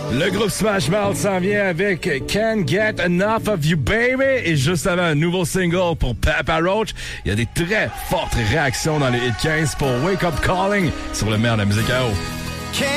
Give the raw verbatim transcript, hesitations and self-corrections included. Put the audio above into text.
Le groupe Smash Mouth s'en vient avec Can't Get Enough of You Baby et juste avant un nouveau single pour Papa Roach. Il y a des très fortes réactions dans les hit quinze pour Wake Up Calling sur le meilleur de la musique à eau.